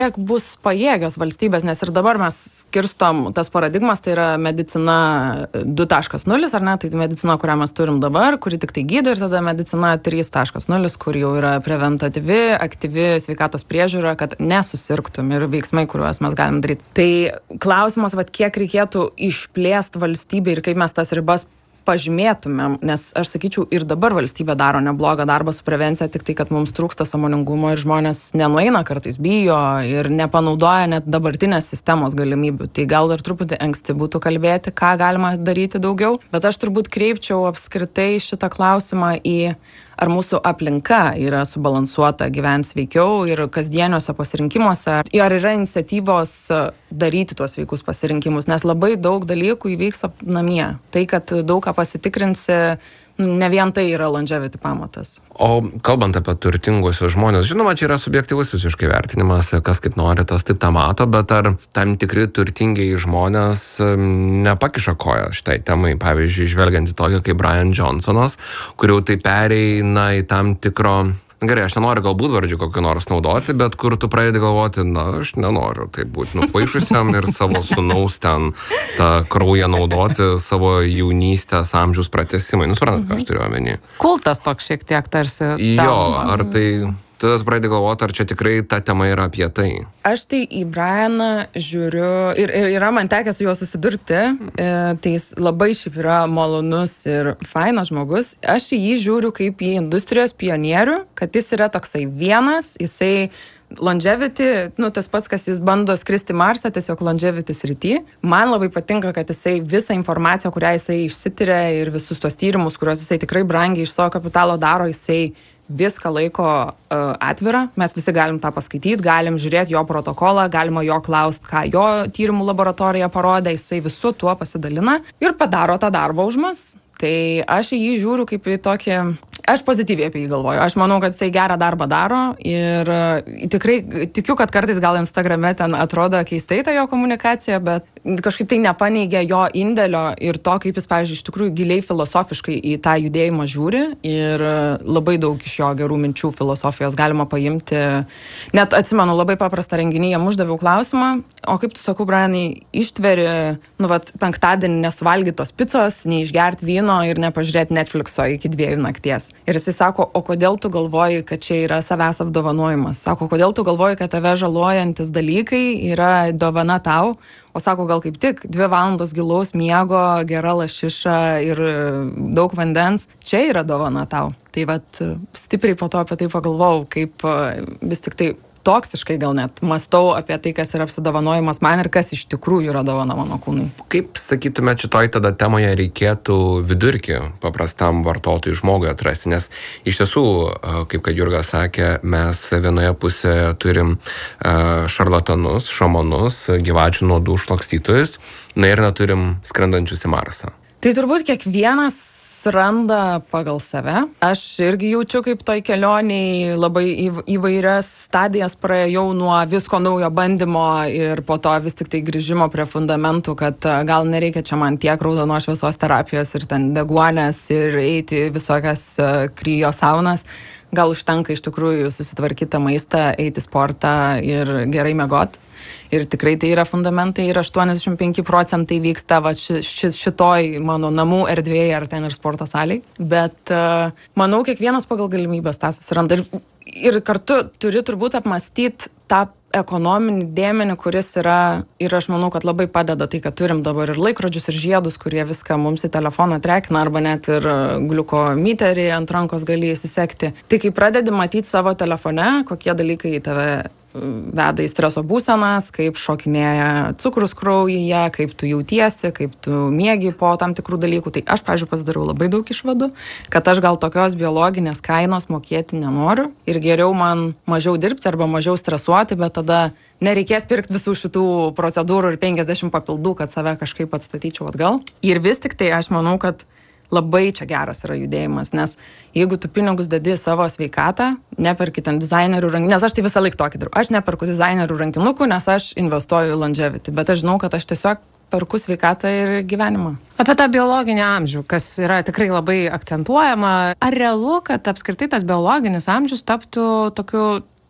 kiek bus pajėgios valstybės, nes ir dabar mes skirstom tas paradigmas, tai yra medicina 2.0, ar ne, tai medicina, kurią mes turim dabar, kuri tik tai gydo, ir tada medicina 3.0, kur jau yra preventatyvi, aktyvi sveikatos priežiūra, kad nesusirgtum ir veiksmai, kuriuos mes galim daryti. Tai klausimas, kiek reikėtų išplėsti valstybę ir kaip mes tas ribas pažymėtumėm, nes aš sakyčiau, ir dabar valstybė daro neblogą darbą su prevencija, tik tai, kad mums trūksta sąmoningumo ir žmonės nenueina, kartais bijo ir nepanaudoja net dabartinės sistemos galimybių. Tai gal ir truputį anksti būtų kalbėti, ką galima daryti daugiau, bet aš turbūt kreipčiau apskritai šitą klausimą į ar mūsų aplinka yra subalansuota gyvent sveikiau ir kasdieniuose pasirinkimuose, ar yra iniciatyvos daryti tuos sveikus pasirinkimus, nes labai daug dalykų įvyksta namie. Tai, kad daug ką pasitikrinsi, ne vien tai yra longevity pamatas. O kalbant apie turtinguosius žmonės, žinoma, čia yra subjektyvus visiškai vertinimas, kas kaip nori, tas taip tą mato, bet ar tam tikri turtingiai žmonės nepakiša koją šitai temai, pavyzdžiui, žvelgiant į tokį kaip Brian Johnsonas, kur jau tai pereina į tam tikro... Gerai, aš nenoriu galbūt vardžių kokį nors naudoti, bet kur tu pradedi galvoti, aš nenoriu taip būti nupaišusiam ir savo sūnaus ten tą kraują naudoti savo jaunystės amžiaus pratęsimai. Suprantat, ką aš turiu omeny? Kultas toks šiek tiek tarsi. Jo, ar tai... Tada tu pradedi galvoti, ar čia tikrai ta tema yra apie tai. Aš tai į Brianą žiūriu, ir yra man tekę su juo susidurti, tai jis labai šiaip yra malonus ir fainas žmogus. Aš į jį žiūriu kaip į industrijos pionierių, kad jis yra toksai vienas, jisai longevity, tas pats, kas jis bando skristi Marsą, tiesiog longevity srity. Man labai patinka, kad jisai visą informaciją, kurią jisai išsitiria ir visus tos tyrimus, kuriuos jisai tikrai brangiai iš savo kapitalo daro, jisai viską laiko atvirą, mes visi galim tą paskaityti, galim žiūrėti jo protokolą, galima jo klausti, ką jo tyrimų laboratorija parodė, jisai visu tuo pasidalina ir padaro tą darbą už mus. Tai aš į jį žiūriu kaip į tokį... Aš pozityviai apie jį galvoju. Aš manau, kad jisai gerą darbą daro ir tikrai tikiu, kad kartais gal Instagrame ten atrodo keistai ta jo komunikacija, bet kažkaip tai nepaneigia jo indėlio ir to, kaip jis, pavyzdžiui, iš tikrųjų giliai filosofiškai į tą judėjimą žiūri ir labai daug iš jo gerų minčių filosofijos galima paimti. Net atsimenu, labai paprastą renginį, jam uždaviau klausimą, o kaip tu, sakau, Brianai, ištveri, penktadienį nesuvalgyti tos picos, neišgerti vyno ir nepažiūrėti Netflixo iki 2 nakties. Ir jisai sako, o kodėl tu galvoji, kad čia yra savęs apdovanojimas? Sako, kodėl tu galvoji, kad tave žalojantis dalykai yra dovana tau? O sako, gal kaip tik 2 valandos gilaus miego, gera lašiša ir daug vandens, čia yra dovana tau. Tai stipriai po to apie tai pagalvojau, kaip vis tik tai toksiškai gal net mąstau apie tai, kas yra apsidovanojimas man ir kas iš tikrųjų yra dovana mano kūnui. Kaip sakytume, šitoj tada temoje reikėtų vidurkį paprastam vartotojui žmogui atrasti, nes iš tiesų, kaip kad Jurga sakė, mes vienoje pusėje turim šarlatanus, šamanus, gyvačių nuodų šlakstytojus, ir neturim skrendančius į Marsą. Tai turbūt kiekvienas randa pagal save. Aš irgi jaučiu, kaip toj kelioniai labai įvairias stadijas praėjau nuo visko naujo bandymo ir po to vis tik tai grįžimo prie fundamentų, kad gal nereikia čia man tiek raudonos šviesos terapijos ir ten deguonės ir eiti visokias kryo saunas. Gal užtenka iš tikrųjų susitvarkyti maistą, eiti sportą ir gerai miegot. Ir tikrai tai yra fundamentai ir 85% vyksta šitoj mano namų erdvėje ar ten ir sporto salėj. Bet manau, kiekvienas pagal galimybės tą susiranda. Ir kartu turi turbūt apmąstyti tą ekonominį dėmenį, kuris yra, ir aš manau, kad labai padeda tai, kad turim dabar ir laikrodžius, ir žiedus, kurie viską mums į telefoną trekina, arba net ir gliukomiterį ant rankos gali įsisekti. Tai kai pradedi matyti savo telefone, kokie dalykai į tave veda į streso būsenas, kaip šokinėja cukrus kraujyje, kaip tu jautiesi, kaip tu miegi po tam tikrų dalykų. Tai aš, pavyzdžiui, pasidariau labai daug išvadų, kad aš gal tokios biologinės kainos mokėti nenoriu ir geriau man mažiau dirbti arba mažiau stresuoti, bet tada nereikės pirkti visų šitų procedūrų ir 50 papildų, kad save kažkaip atstatyčiau atgal. Ir vis tik tai aš manau, kad labai čia geras yra judėjimas, nes jeigu tu pinigus dedi savo sveikatą, neperki ten dizainerių rankinukų, nes aš tai visą laiką tokį darau. Aš neperku dizainerių rankinukų, nes aš investuoju į longevity, bet aš žinau, kad aš tiesiog perku sveikatą ir gyvenimą. Apie tą biologinį amžių, kas yra tikrai labai akcentuojama, ar realu, kad apskritai tas biologinis amžius taptų tokiu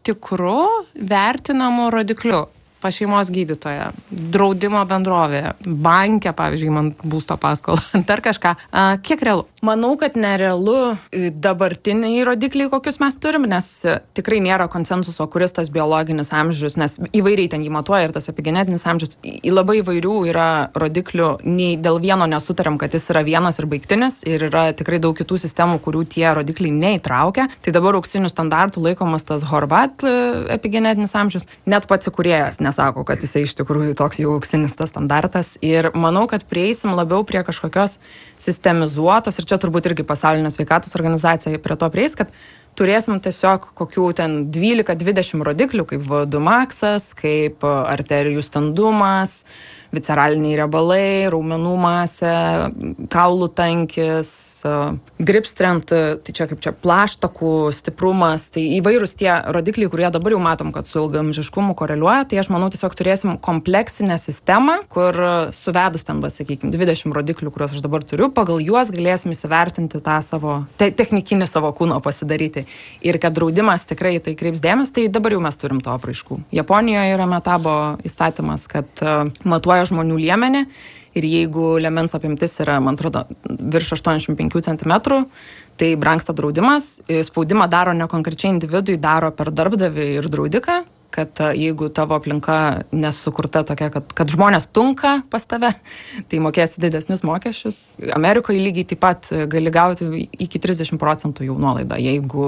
tikru vertinamu rodikliu pas šeimos gydytoją, draudimo bendrovėje, banke, pavyzdžiui, man būsto paskolą, dar kažką. Kiek realu? Manau, kad nerealu dabartiniai rodikliai, kokius mes turim, nes tikrai nėra konsensuso, kuris tas biologinis amžius, nes įvairiai ten jį matuoja ir tas epigenetinis amžius. Labai įvairių yra rodiklių, nei dėl vieno nesutariam, kad jis yra vienas ir baigtinis, ir yra tikrai daug kitų sistemų, kurių tie rodikliai neįtraukia. Tai dabar auksinių standartų laikomas tas Horvat epigenetinis amžius. Net pats įkūrėjas nesako, kad jisai iš tikrųjų toks jau auksinis tas standartas. Ir manau, kad prieisim labiau prie kažkokios sistemizuotos, ir čia turbūt irgi Pasaulinė sveikatos organizacija prie to prieis, kad turėsim tiesiog kokių ten 12-20 rodiklių, kaip VO2 maksas, kaip arterijų standumas, visceraliniai riebalai, raumenų masė, kaulų tankis, grip strength, tai čia kaip čia plaštakų stiprumas, tai įvairūs tie rodikliai, kurie dabar jau matom, kad su ilgaamžiškumu koreliuoja, tai aš manau tiesiog turėsim kompleksinę sistemą, kur suvedus ten, sakykime, 20 rodiklių, kuriuos aš dabar turiu, pagal juos galėsim įsivertinti tą savo, technikinį savo kūno pasidaryti. Ir kad draudimas tikrai tai kreips dėmesį, tai dabar jau mes turim to apraiškų. Japonijoje yra metabo įstatymas, kad matuoja žmonių liemenį ir jeigu liemens apimtis yra, man atrodo, virš 85 cm, tai brangsta draudimas. Spaudimą daro ne konkrečiai individui, daro per darbdavį ir draudiką, kad jeigu tavo aplinka nesukurta tokia, kad žmonės tunka pas tave, tai mokėsi didesnius mokesčius. Amerikoje lygiai taip pat gali gauti iki 30% jau nuolaidą, jeigu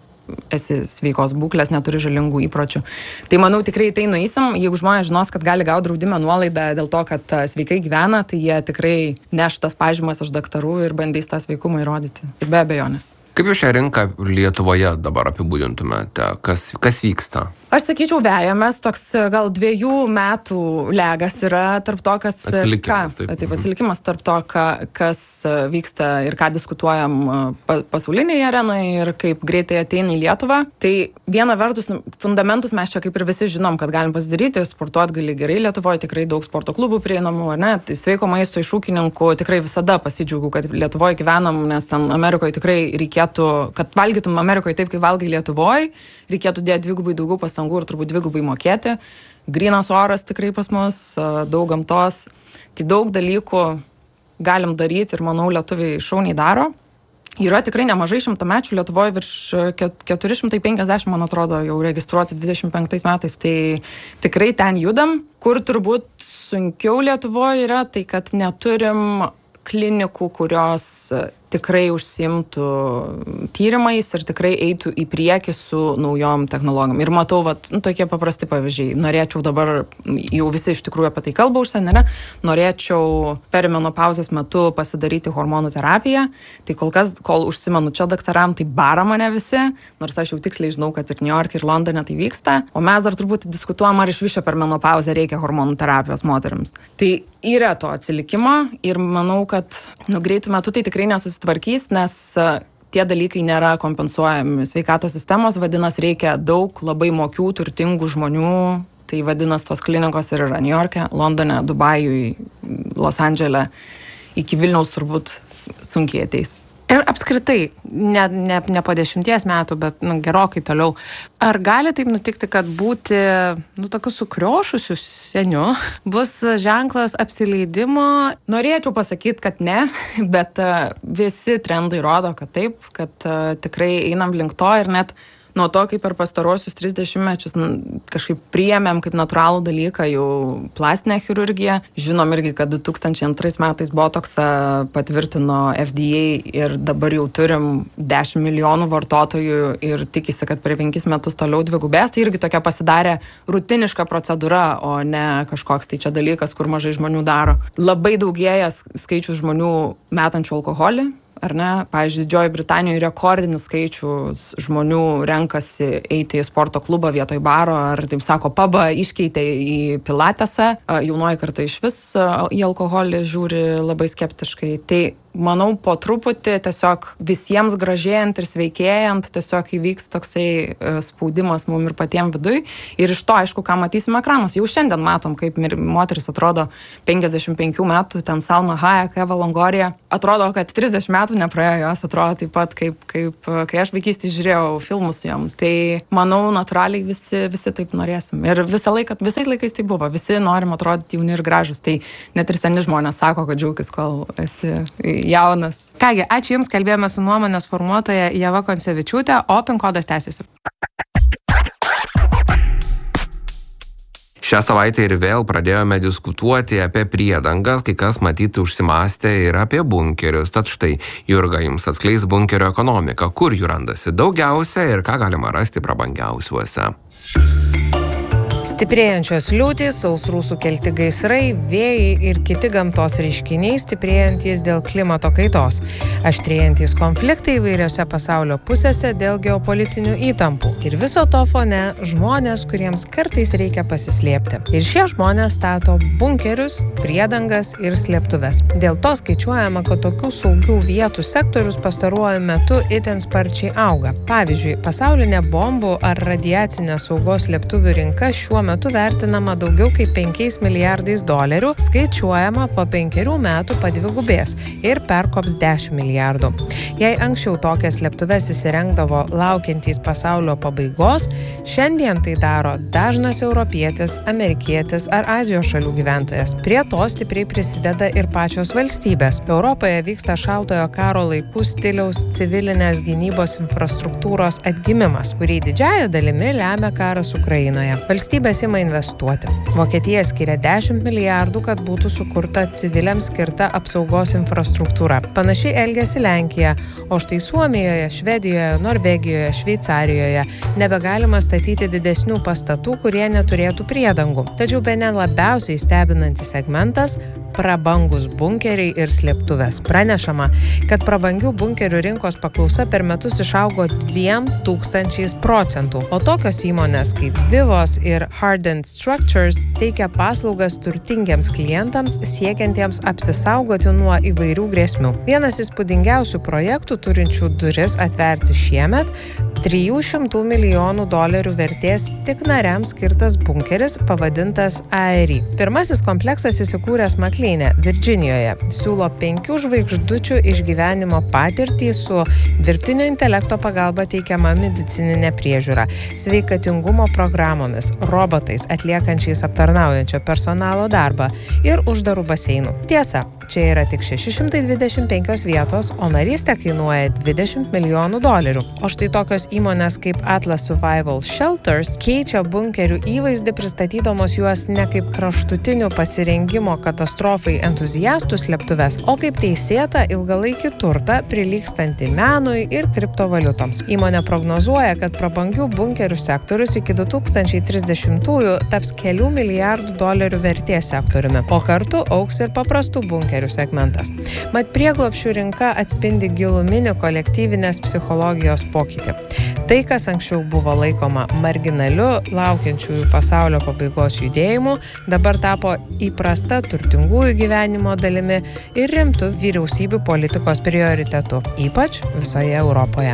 esi sveikos būklės, neturi žalingų įpročių. Tai manau, tikrai tai nueisim. Jeigu žmonės žinos, kad gali gauti draudimą nuolaidą dėl to, kad sveikai gyvena, tai jie tikrai neš tas pažymas iš daktarų ir bandys tą sveikumą įrodyti. Ir be abejonės. Kaip jūs šią rinką Lietuvoje dabar apibūdintumėte? Kas vyksta? Aš sakyčiau, vejamės, toks gal 2 metų legas yra tarp to, kas... Atsilikimas, taip. Taip, atsilikimas tarp to, kas vyksta ir ką diskutuojam pasaulinėje arenoje ir kaip greitai ateina į Lietuvą. Tai viena vertus, fundamentus mes čia kaip ir visi žinom, kad galim pasidaryti, sportuoti gali gerai Lietuvoje, tikrai daug sporto klubų prieinamų, ar ne? Tai sveiko maisto iš ūkininkų tikrai visada pasidžiaugiu, kad Lietuvoje gyvenam, nes ten Amerikoje tikrai reikėtų, kad valgytum Amerikoje taip, kaip valgai Lietuvoje, reikėtų dėti 2 daugiau pastangų ir turbūt 2 mokėti. Grynas oras tikrai pas mus, daug gamtos. Tai daug dalykų galim daryti ir manau lietuviai šauniai daro. Yra tikrai nemažai šimtamečių Lietuvoje, virš 450, man atrodo, jau registruoti 25 metais. Tai tikrai ten judam. Kur turbūt sunkiau Lietuvoje yra, tai kad neturim klinikų, kurios tikrai užsiimtų tyrimais ir tikrai eitų į priekį su naujom technologijom. Ir matau, tokie paprasti pavyzdžiai. Norėčiau dabar, jau visi iš tikrųjų apie tai kalba užsienį, ne? Norėčiau perimenopauzės metu pasidaryti hormonų terapiją. Tai kol kas, kol užsimenu čia daktaram, tai bara mane visi, nors aš jau tiksliai žinau, kad ir New York, ir Londone tai vyksta. O mes dar turbūt diskutuojam, ar iš viso per menopauzę reikia hormonų terapijos moterims. Tai yra to atsilikimo ir manau, kad greitų metų tai tikrai nesusitvarkys, nes tie dalykai nėra kompensuojami sveikatos sistemos, vadinasi, reikia daug labai mokių, turtingų žmonių, tai vadinasi, tos klinikos ir yra New York'e, Londone, Dubajui, Los Andžele, iki Vilniaus turbūt sunkiai ateis. Ir apskritai, ne po 10 metų, bet gerokai toliau. Ar gali taip nutikti, kad būti tokiu sukriošusiu seniu bus ženklas apsileidimo? Norėčiau pasakyti, kad ne, bet visi trendai rodo, kad taip, kad tikrai einam link to ir net nuo to, kaip per pastaruosius 30 mečius kažkaip priėmėm kaip natūralų dalyką jau plastinę chirurgiją. Žinom irgi, kad 2002 metais botoksą patvirtino FDA ir dabar jau turim 10 milijonų vartotojų ir tikisi, kad per 5 metus toliau dvigubės. Tai irgi tokia pasidarė rutiniška procedūra, o ne kažkoks tai čia dalykas, kur mažai žmonių daro. Labai daugėja skaičius žmonių metančių alkoholį. Ar ne? Pavyzdžiui, Didžiojoje Britanijoje rekordinis skaičius žmonių renkasi eiti į sporto klubą vietoj baro, ar, taip sako, pubą iškeitė į pilatesą. Jaunoji karta iš vis į alkoholį žiūri labai skeptiškai. Tai manau, po truputį tiesiog visiems gražėjant ir sveikėjant, tiesiog įvyks toksai spaudimas mum ir patiem viduj. Ir iš to, aišku, ką matysim ekranas. Jau šiandien matom, kaip moteris atrodo 55 metų, ten Salma Hayek, Eva Longoria. Atrodo, kad 30 metų nepraėjo, jos atrodo taip pat, kaip kai aš vaikystėje žiūrėjau filmus su jom. Tai, manau, natūraliai visi taip norėsim. Ir visais laikais tai buvo. Visi norim atrodyti jauni ir gražus. Tai net ir seni žmonės sako, kad džiaugis, kol esi jaunas. Kągi, ačiū Jums, kalbėjome su nuomonės formuotoja Ieva Koncevičiūtė, o PIN kodas tęsiasi. Šią savaitę ir vėl pradėjome diskutuoti apie priedangas, kai kas matyti užsimastė ir apie bunkerius. Tad štai, Jurga jums atskleis bunkerio ekonomiką, kur jų randasi daugiausia ir ką galima rasti prabangiausiuose. Stiprėjančios liūtys, sausrų sukelti gaisrai, vėjai ir kiti gamtos reiškiniai stiprėjantys dėl klimato kaitos, aštrėjantys konfliktai įvairiose pasaulio pusėse dėl geopolitinių įtampų. Ir viso to fone žmonės, kuriems kartais reikia pasislėpti. Ir šie žmonės stato bunkerius, priedangas ir slėptuves. Dėl to skaičiuojama, kad tokių saugių vietų sektorius pastaruoju metu itin sparčiai auga. Pavyzdžiui, pasaulinė bombų ar radiacinė saugos slėptuvių rinka šiuo metu vertinama daugiau kaip $5 milijardais, skaičiuojama po 5 metų padvigubės ir perkops 10 milijardų. Jei anksčiau tokias slėptuves įsirengdavo laukiantys pasaulio pabaigos, šiandien tai daro dažnas europietis, amerikietis ar Azijos šalių gyventojas. Prie to stipriai prisideda ir pačios valstybės. Europoje vyksta šaltojo karo laikų stiliaus civilinės gynybos infrastruktūros atgimimas, kurį didžiąja dalimi lemia karas Ukrainoje. Valstybės ima investuoti. Vokietija skiria 10 milijardų, kad būtų sukurta civiliams skirta apsaugos infrastruktūra. Panašiai elgiasi Lenkija, o štai Suomijoje, Švedijoje, Norvegijoje, Šveicarijoje nebegalima statyti didesnių pastatų, kurie neturėtų priedangų. Tačiau bene labiausiai stebinantis segmentas – prabangus bunkeriai ir slėptuvės. Pranešama, kad prabangių bunkerių rinkos paklausa per metus išaugo 2000%, o tokios įmonės kaip Vivos ir Hardened Structures teikia paslaugas turtingiems klientams siekiantiems apsisaugoti nuo įvairių grėsmių. Vienas įspūdingiausių projektų turinčių duris atverti šiemet $300 milijonų vertės tik nariams skirtas bunkeris pavadintas Aerie. Pirmasis kompleksas įsikūręs McLeane, Virdžinijoje. Siūlo 5 žvaigždučių išgyvenimo patirtį su dirbtinio intelekto pagalba teikiama medicininė priežiūra, sveikatingumo programomis, robotais atliekančiais aptarnaujančio personalo darbą ir uždarų baseinų. Tiesa, čia yra tik 625 vietos, o narystė kainuoja $20 milijonų. O štai tokios įmonės kaip Atlas Survival Shelters keičia bunkerių įvaizdį, pristatydamos juos ne kaip kraštutinių pasirengimo katastrofai entuziastų slėptuves, o kaip teisėtą ilgalaikį turtą prilygstantį menui ir kriptovaliutoms. Įmonė prognozuoja, kad prabangių bunkerių sektorius iki 2030-ųjų taps kelių milijardų dolerių vertės sektoriumi, o kartu augs ir paprastų bunkerių segmentas. Mat prieglobsčių rinka atspindi giluminį kolektyvinės psichologijos pokytį. Tai, kas anksčiau buvo laikoma marginaliu, laukiančiųjų pasaulio pabaigos judėjimu, dabar tapo įprasta turtingųjų gyvenimo dalimi ir rimtu vyriausybių politikos prioritetu, ypač visoje Europoje.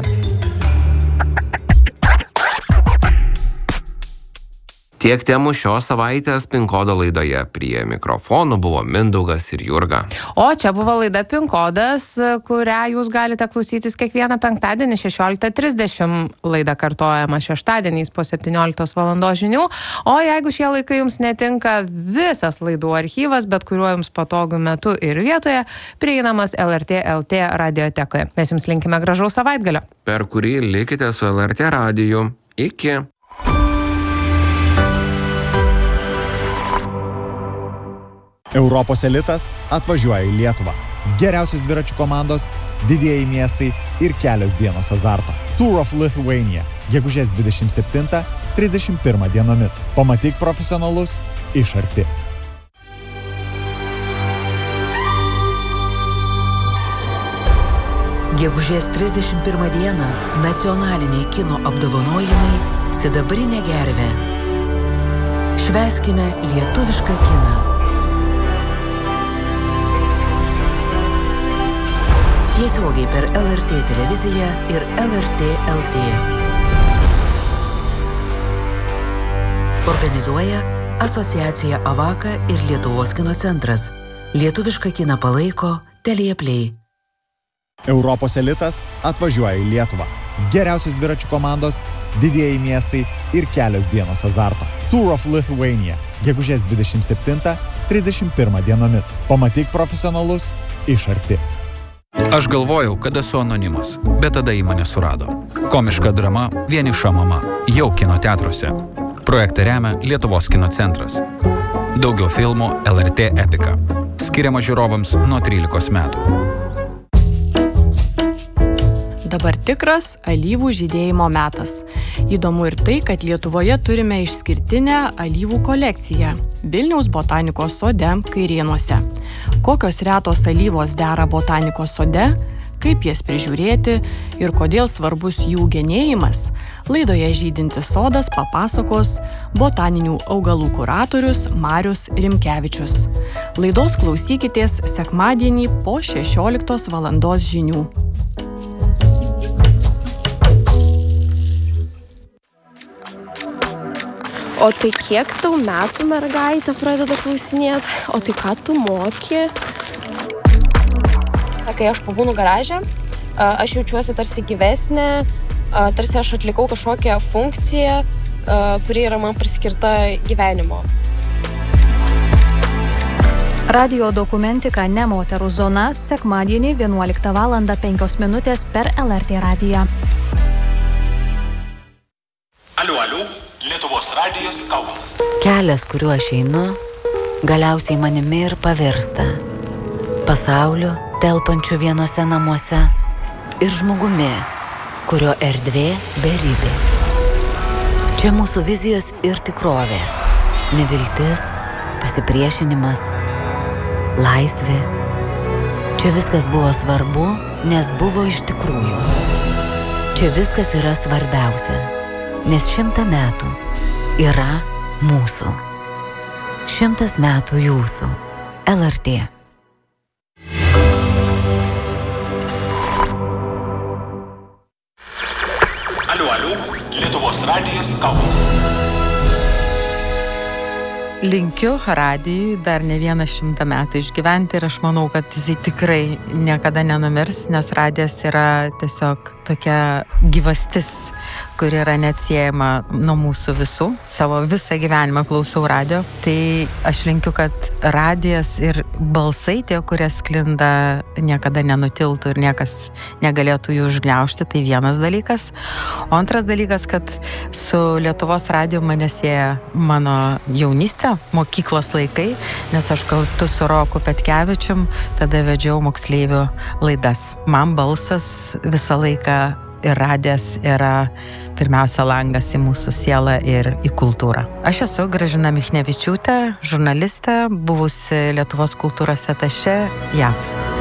Tiek temų šios savaitės PIN kodo laidoje. Prie mikrofonų buvo Mindaugas ir Jurga. O čia buvo laida PIN kodas, kurią jūs galite klausytis kiekvieną penktadienį 16:30. Laida kartojama šeštadieniais po 17 valandos žinių. O jeigu šie laikai jums netinka, visas laidų archyvas, bet kuriuo jums patogiu metu ir vietoje, prieinamas LRT LT radiotekoje. Mes jums linkime gražaus savaitgalio. Per kurį likite su LRT radiju. Iki. Europos elitas atvažiuoja į Lietuvą. Geriausios dviračių komandos, didieji miestai ir kelios dienos azarto. Tour of Lithuania. Gegužės 27-31 dienomis. Pamatyk profesionalus iš arti. Gegužės 31 dieną nacionaliniai kino apdovanojimai Sidabrinė gervė. Švęskime lietuvišką kiną. Tiesiogiai per LRT televiziją ir LRT LT. Organizuoja Asociacija Avaka ir Lietuvos kino centras. Lietuvišką kiną palaiko Telia Play. Europos elitas atvažiuoja į Lietuvą. Geriausios dviračių komandos, didieji miestai ir kelios dienos azarto. Tour of Lithuania. Gegužės 27-31 dienomis. Pamatyk profesionalus iš arti. Aš galvojau, kad esu anonimas, bet tada į mane surado. Komiška drama Vieniša mama. Jau kino teatruose. Projektą remia Lietuvos kino centras. Daugiau filmų LRT Epika. Skiriama žiūrovams nuo 13 metų. Dabar tikras alyvų žydėjimo metas. Įdomu ir tai, kad Lietuvoje turime išskirtinę alyvų kolekciją Vilniaus botanikos sode Kairėnuose. Kokios retos alyvos dera botanikos sode, kaip jas prižiūrėti ir kodėl svarbus jų genėjimas, laidoje Žydintis sodas papasakos botaninių augalų kuratorius Marius Rimkevičius. Laidos klausykitės sekmadienį po 16 valandos žinių. O tai kiek tau metų, mergaitė, pradeda klausinėti? O tai ką tu moki? Kai aš pabūnu garaže, aš jaučiuosi tarsi gyvesnė, tarsi aš atlikau kažkokią funkciją, kuri yra man priskirta gyvenimo. Radio dokumentika Ne moterų zona sekmadienį 11:05 per LRT radiją. Aliu, Lietuvos radijas Kaunas. Kelias, kuriuo aš einu, galiausiai manimi ir pavirsta. Pasauliu, telpančiu vienose namuose ir žmogumi, kurio erdvė beribė. Čia mūsų vizijos ir tikrovė. Neviltis, pasipriešinimas, laisvė. Čia viskas buvo svarbu, nes buvo iš tikrųjų. Čia viskas yra svarbiausia. Nes 100 metų yra mūsų. 100 metų jūsų. LRT. Aliu, Lietuvos radijas Kaunas. Linkiu radijui dar ne 100 metų išgyventi ir aš manau, kad jis tikrai niekada nenumirs, nes radijas yra tiesiog tokia gyvastis, kuri yra neatsiejama nuo mūsų visų. Savo visą gyvenimą klausau radio. Tai aš linkiu, kad radijas ir balsai tie, kurie sklinda, niekada nenutiltų ir niekas negalėtų jų užgniaužti. Tai vienas dalykas. O antras dalykas, kad su Lietuvos radiju mane sieja mano jaunystė, mokyklos laikai, nes aš kartu su Roku Petkevičium tada vedžiau moksleivių laidas. Man balsas visą laiką ir radijas yra pirmiausia langas į mūsų sielą ir į kultūrą. Aš esu Gražina Michnevičiūtė, žurnalistė, buvusi Lietuvos kultūros atašė JAV.